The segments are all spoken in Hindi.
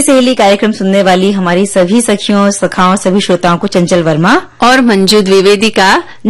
सहेली कार्यक्रम सुनने वाली हमारी सभी सखियों, सखाओं, सभी श्रोताओं को चंचल वर्मा और मंजू द्विवेदी का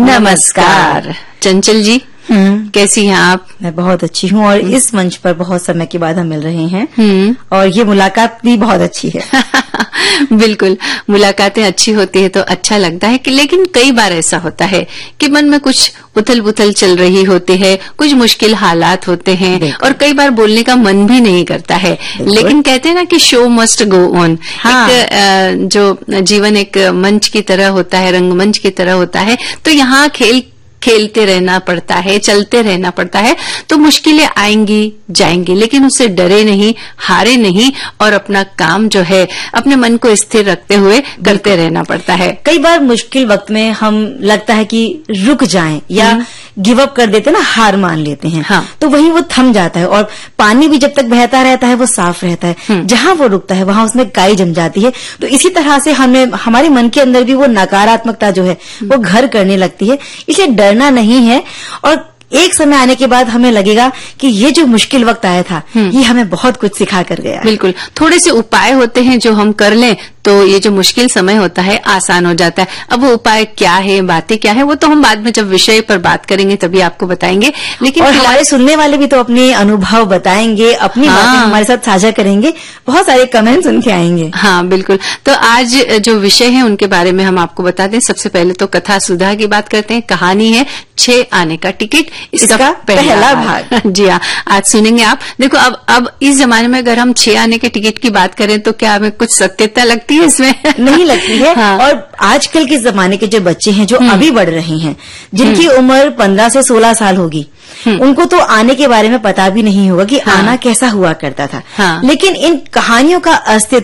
नमस्कार। चंचल जी, कैसी हैं आप? मैं बहुत अच्छी हूँ और इस मंच पर बहुत समय के बाद हम मिल रहे हैं और ये मुलाकात भी बहुत अच्छी है। बिल्कुल, मुलाकातें अच्छी होती है तो अच्छा लगता है कि, लेकिन कई बार ऐसा होता है कि मन में कुछ उथल पुथल चल रही होती है, कुछ मुश्किल हालात होते हैं और कई बार बोलने का मन भी नहीं करता है, लेकिन कहते हैं ना कि शो मस्ट गो ऑन। हाँ। एक जो जीवन एक मंच की तरह होता है, रंगमंच की तरह होता है, तो यहाँ खेलते रहना पड़ता है, चलते रहना पड़ता है। तो मुश्किलें आएंगी जाएंगी, लेकिन उससे डरे नहीं, हारे नहीं और अपना काम जो है अपने मन को स्थिर रखते हुए करते रहना पड़ता है। कई बार मुश्किल वक्त में हम लगता है कि रुक जाएं या गिव अप कर देते ना, हार मान लेते हैं। हाँ। तो वहीं वो थम जाता है और पानी भी जब तक बहता रहता है वो साफ रहता है, जहां वो रुकता है वहां उसमें काई जम जाती है। तो इसी तरह से हमें हमारे मन के अंदर भी वो नकारात्मकता जो है वो घर करने लगती है। इसलिए डरना नहीं है और एक समय आने के बाद हमें लगेगा कि ये जो मुश्किल वक्त आया था ये हमें बहुत कुछ सिखा कर गया है। बिल्कुल, थोड़े से उपाय होते हैं जो हम कर लें तो ये जो मुश्किल समय होता है आसान हो जाता है। अब वो उपाय क्या है, बातें क्या है, वो तो हम बाद में जब विषय पर बात करेंगे तभी आपको बताएंगे। लेकिन और हमारे सुनने वाले भी तो अपने अनुभव बताएंगे, अपनी बातें हमारे साथ साझा करेंगे, बहुत सारे कमेंट्स उनके आएंगे। हाँ बिल्कुल, तो आज जो विषय है उनके बारे में हम आपको बता दें। सबसे पहले तो कथा सुधा की बात करते हैं। कहानी है 6 आने का टिकट, इसका पहला भाग। जी हाँ, आज सुनेंगे आप। देखो अब इस जमाने में अगर हम 6 आने के टिकट की बात करें तो क्या हमें कुछ सत्यता लगती है इसमें? नहीं लगती है। हाँ। और आजकल के जमाने के जो बच्चे हैं जो अभी बढ़ रहे हैं, जिनकी उम्र 15 से 16 साल होगी, उनको तो आने के बारे में पता भी नहीं होगा कि आना कैसा हुआ करता था। हाँ। लेकिन इन कहानियों का अस्तित्व